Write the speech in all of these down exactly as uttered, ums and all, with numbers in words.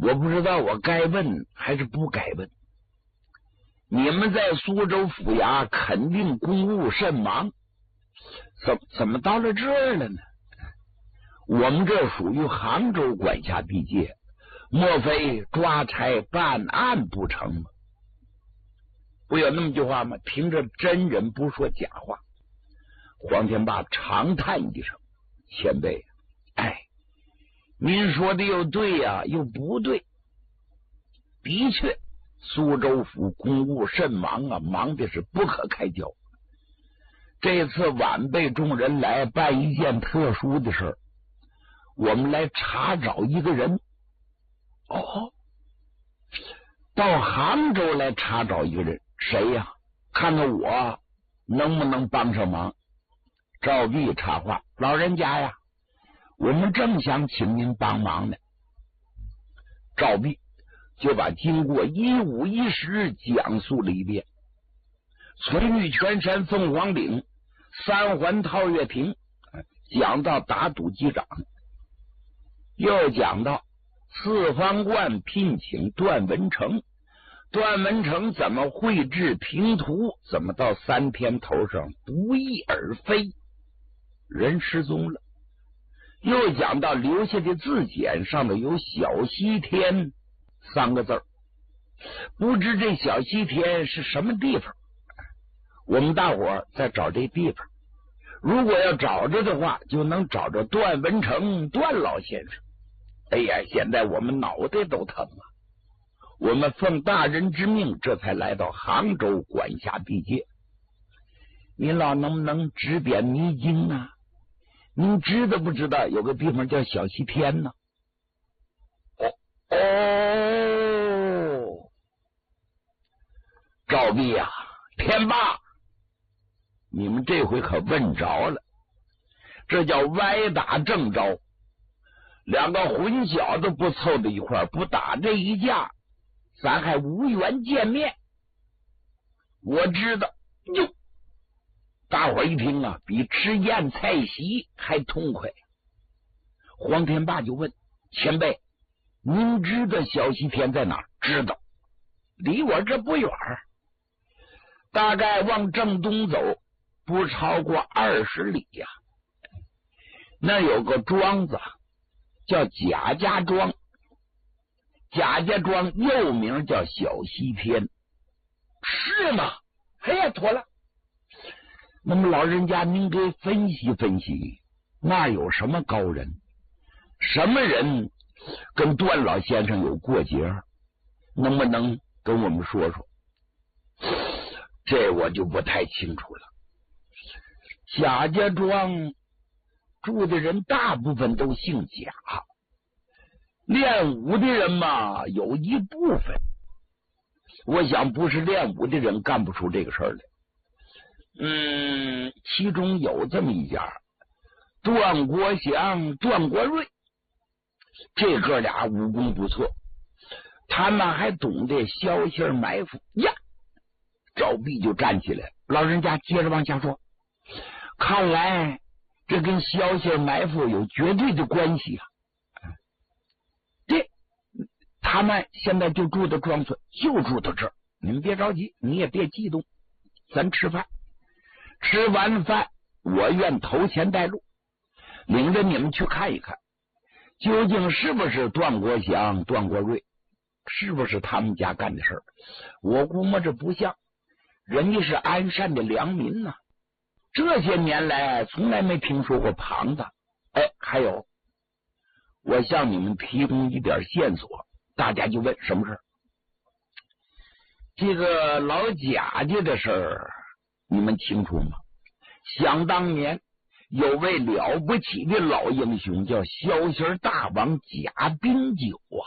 我不知道我该问还是不该问。你们在苏州府衙肯定公务甚忙，怎怎么到了这儿了呢？我们这属于杭州管辖地界，莫非抓差办案不成吗？不有那么句话吗？凭着真人不说假话。黄天霸长叹一声：“前辈，哎，您说的又对呀、啊，又不对。的确，苏州府公务甚忙啊，忙的是不可开交。这次晚辈众人来办一件特殊的事儿，我们来查找一个人。哦，到杭州来查找一个人，谁呀？看看我能不能帮上忙。”赵弼插话：“老人家呀，我们正想请您帮忙呢。”赵弼就把经过一五一十讲述了一遍，从玉泉山凤凰岭、三环套月亭讲到打赌机长，又讲到四方观聘请段文成，段文成怎么绘制平图，怎么到三天头上不翼而飞，人失踪了。又讲到留下的字简上头有小西天三个字儿，不知这小西天是什么地方，我们大伙儿在找这地方，如果要找着的话，就能找着段文成段老先生。哎呀，现在我们脑袋都疼啊！我们奉大人之命，这才来到杭州管辖地界。您老能不能指点迷津啊？您知道不知道有个地方叫小西天呢？哦哦，赵弼啊，天霸，你们这回可问着了，这叫歪打正着。两个混小子不凑到一块儿，不打这一架，咱还无缘见面。我知道，哟，大伙一听啊，比吃宴菜席还痛快。黄天霸就问前辈：“您知道小西天在哪儿？”“知道，离我这不远，大概往正东走，不超过二十里呀、啊。那有个庄子。”叫贾家庄，贾家庄又名叫小西天，是吗？哎呀，妥了。那么老人家，您给分析分析，那有什么高人？什么人跟段老先生有过节？能不能跟我们说说？这我就不太清楚了。贾家庄住的人大部分都姓贾，练武的人嘛，有一部分，我想不是练武的人干不出这个事儿来。嗯，其中有这么一家，段国祥、段国瑞，这哥俩武功不错，他们还懂得消息埋伏呀。赵弼就站起来，老人家接着往下说，看来这跟消息埋伏有绝对的关系啊！对，他们现在就住到庄村，就住到这儿。你们别着急，你也别激动，咱吃饭。吃完饭，我愿投钱带路，领着你们去看一看，究竟是不是段国祥、段国瑞，是不是他们家干的事儿？我估摸着不像，人家是安善的良民呐、啊。这些年来从来没听说过庞的。哎，还有，我向你们提供一点线索，大家就问什么事儿？这个老贾家的事儿，你们清楚吗？想当年有位了不起的老英雄，叫萧息大王贾冰九啊。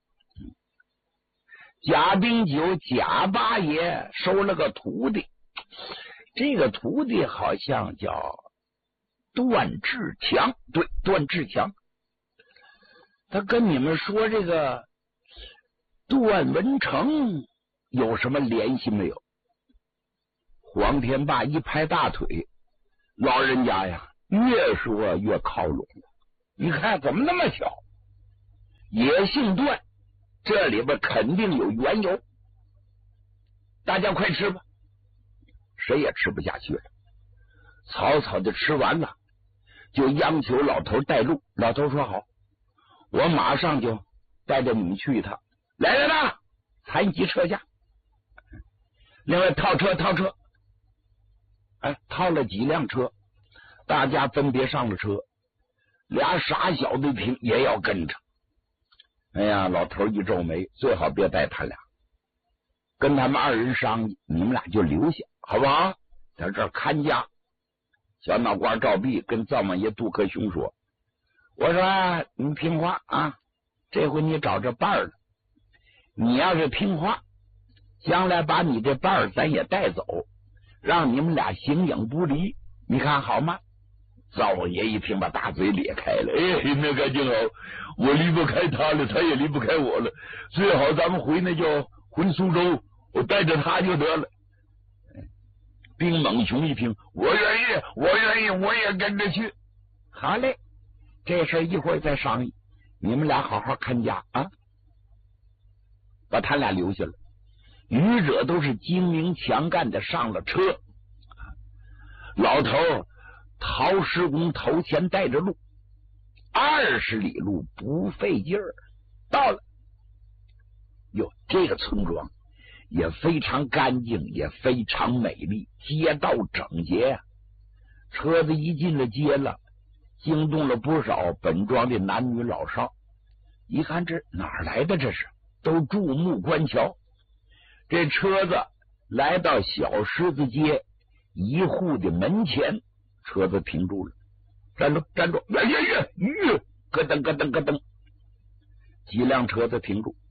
贾冰九贾八爷收了个徒弟，这个徒弟好像叫段志强，对，段志强。他跟你们说这个段文成有什么联系没有？黄天霸一拍大腿，老人家呀，越说越靠拢了。你看怎么那么巧？也姓段， 这里边肯定有缘由，大家快吃吧。谁也吃不下去了，草草的吃完了，就央求老头带路。老头说好，我马上就带着你们去一趟。来人呐，残疾车下。另外套车套车，哎，套了几辆车，大家分别上了车。俩傻小子一听也要跟着。哎呀，老头一皱眉，最好别带他俩，跟他们二人商议，你们俩就留下好不好？在这儿看家。小脑瓜赵弼跟灶王爷杜克兄说，我说你听话啊，这回你找着伴儿了，你要是听话，将来把你这伴儿咱也带走，让你们俩形影不离，你看好吗？灶王爷一听把大嘴咧开了，哎，那干净好，我离不开他了，他也离不开我了，最好咱们回那叫回苏州，我带着他就得了。兵猛雄一听，我愿意，我愿意，我也跟着去。好嘞，这事一会儿再商议，你们俩好好看家啊。把他俩留下了，余者都是精明强干的上了车。老头陶师公头前带着路，二十里路不费劲儿到了。哟，这个村庄也非常干净，也非常美丽，街道整洁啊。车子一进了街了，惊动了不少本庄的男女老少。一看这哪儿来的，这是都注目观瞧。这车子来到小狮子街一户的门前，车子停住了，站住站住！呀呀呀！吁，咯噔咯噔咯噔，几辆车子停住。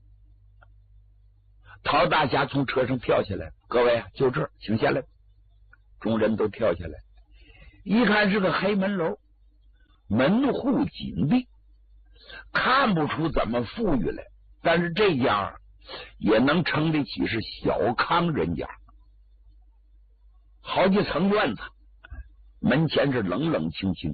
陶大侠从车上跳下来，各位啊，就这儿，请下来。众人都跳下来，一看是个黑门楼，门户紧闭，看不出怎么富裕来，但是这家也能称得起是小康人家，好几层院子，门前是冷冷清清。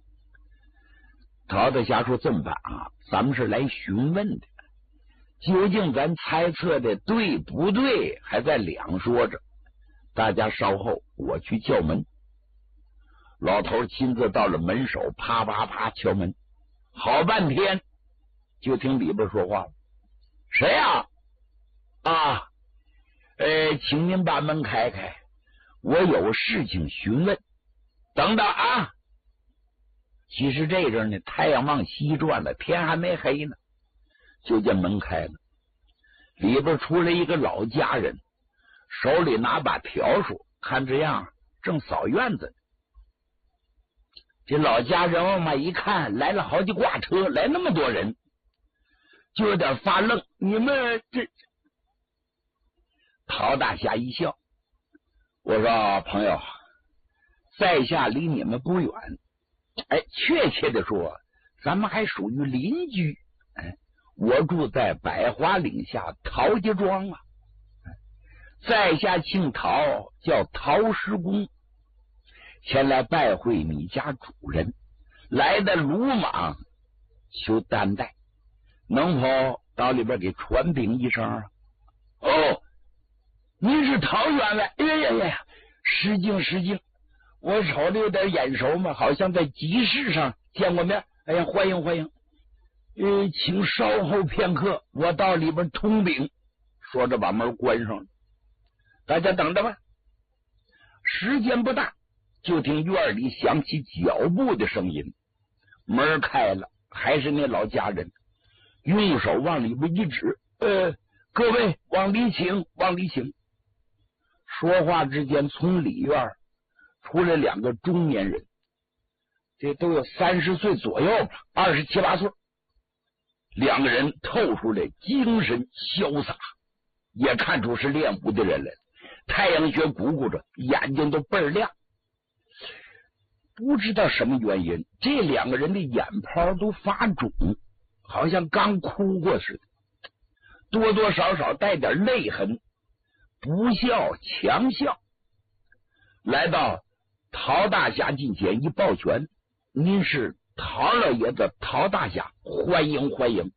陶大侠说：“这么办啊，咱们是来询问的。究竟咱猜测的对不对，还在两说着。大家稍后，我去叫门。”老头亲自到了门首，啪啪啪敲门，好半天，就听里边说话了：“谁呀？啊，呃，请您把门开开，我有事情询问。等等啊！”其实这阵呢，太阳往西转了，天还没黑呢。就见门开了，里边出来一个老家人，手里拿把笤帚，看这样正扫院子。这老家人往外一看，来了好几挂车，来那么多人，就有点发愣。你们这……陶大侠一笑，我说：“朋友，在下离你们不远，哎，确切的说，咱们还属于邻居。哎，我住在百花岭下陶家庄啊，在下姓陶，叫陶师公，前来拜会你家主人，来的鲁莽，求担待，能否到里边给传禀一声啊？”哦，您是陶员外？哎呀呀呀，失敬失敬，我瞅着有点眼熟嘛，好像在集市上见过面。哎呀，欢迎欢迎。呃，请稍后片刻，我到里边通禀。说着把门关上了，大家等着吧。时间不大，就听院里响起脚步的声音，门开了，还是那老家人，用手往里边一指：“呃，各位往里请，往里请。”说话之间，从里院出来两个中年人，这都有三十岁左右吧，二十七八岁。两个人透出来精神潇洒，也看出是练武的人来了。太阳穴鼓鼓着，眼睛都倍儿亮。不知道什么原因，这两个人的眼泡都发肿，好像刚哭过似的，多多少少带点泪痕，不笑强笑。来到陶大侠近前一抱拳：“您是陶老爷子陶大侠，欢迎欢迎。”